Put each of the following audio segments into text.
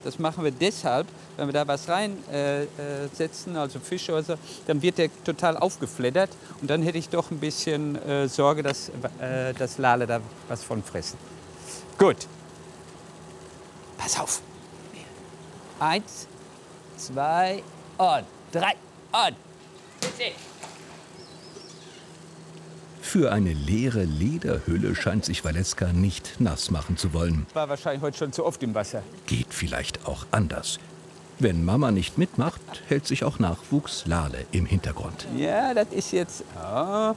Das machen wir deshalb, wenn wir da was reinsetzen, also Fische oder so, dann wird der total aufgeflattert und dann hätte ich doch ein bisschen Sorge, dass Lale da was von fressen. Gut. Pass auf. 1, 2 und 3 und. Für eine leere Lederhülle scheint sich Valeska nicht nass machen zu wollen. War wahrscheinlich heute schon zu oft im Wasser. Geht vielleicht auch anders. Wenn Mama nicht mitmacht, hält sich auch Nachwuchs Lale im Hintergrund. Ja, das ist jetzt. Oh.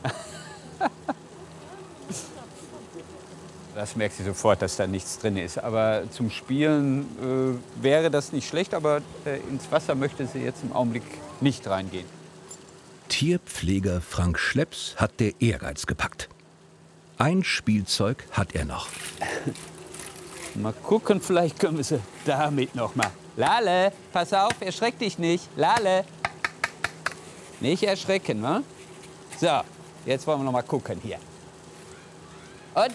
Das merkst du sofort, dass da nichts drin ist. Aber zum Spielen wäre das nicht schlecht, aber ins Wasser möchte sie jetzt im Augenblick nicht reingehen. Tierpfleger Frank Schlepps hat der Ehrgeiz gepackt. Ein Spielzeug hat er noch. Mal gucken, vielleicht können wir sie damit noch mal. Lale, pass auf, erschreck dich nicht. Lale. Nicht erschrecken, ne? So, jetzt wollen wir noch mal gucken hier. Und?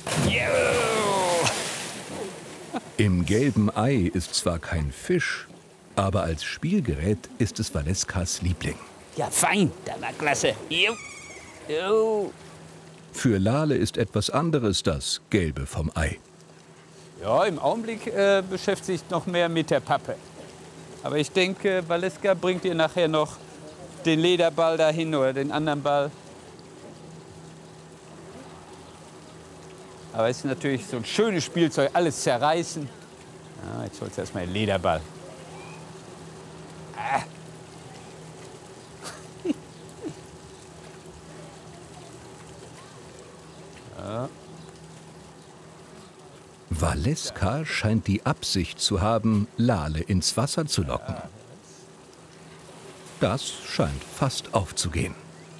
Im gelben Ei ist zwar kein Fisch, aber als Spielgerät ist es Valeskas Liebling. Ja, fein, das war klasse. Für Lale ist etwas anderes das Gelbe vom Ei. Ja, im Augenblick beschäftigt sich noch mehr mit der Pappe. Aber ich denke, Valeska bringt ihr nachher noch den Lederball dahin oder den anderen Ball. Aber es ist natürlich so ein schönes Spielzeug, alles zerreißen. Ja, jetzt holst du erstmal den Lederball. Ah. Ja. Valeska scheint die Absicht zu haben, Lale ins Wasser zu locken. Das scheint fast aufzugehen.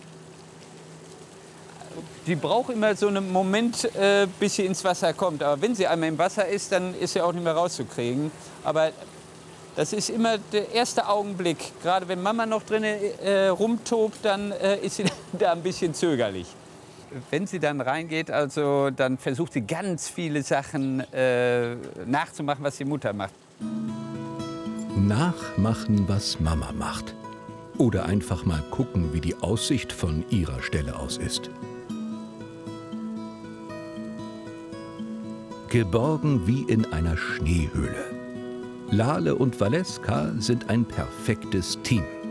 Die braucht immer so einen Moment, bis sie ins Wasser kommt. Aber wenn sie einmal im Wasser ist, dann ist sie auch nicht mehr rauszukriegen. Aber das ist immer der erste Augenblick. Gerade wenn Mama noch drin rumtobt, dann ist sie da ein bisschen zögerlich. Wenn sie dann reingeht, also, dann versucht sie ganz viele Sachen nachzumachen, was die Mutter macht. Nachmachen, was Mama macht. Oder einfach mal gucken, wie die Aussicht von ihrer Stelle aus ist. Geborgen wie in einer Schneehöhle. Lale und Valeska sind ein perfektes Team.